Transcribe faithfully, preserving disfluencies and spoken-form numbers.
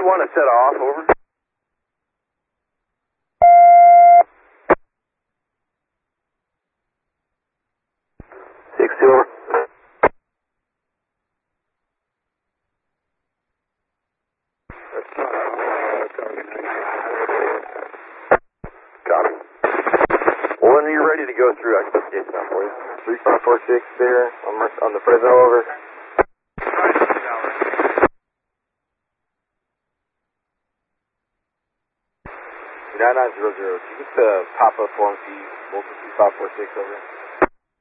you want to set off, over? six two, over. Got it. Well, when you're ready to go through, I can put the dates down for you. three five four six there, on, on the Fresno, over. nine nine zero zero, can you get the pop-up form, please? three five four six, over.